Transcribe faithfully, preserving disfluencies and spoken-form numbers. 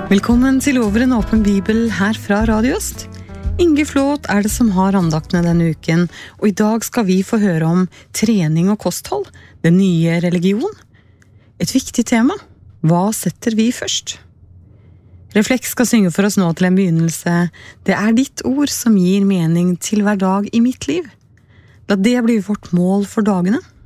Velkommen til Over en åpen bibel her fra Radio Øst. Inge Flåt er det som har andaktene denne uken, og i dag skal vi få høre om trening og kosthold, den nye religion. Et viktig tema. Hva setter vi først? Refleks skal synge for oss nå til en begynnelse. Det er ditt ord som gir mening til hver dag i mitt liv. La det bli vårt mål for dagene.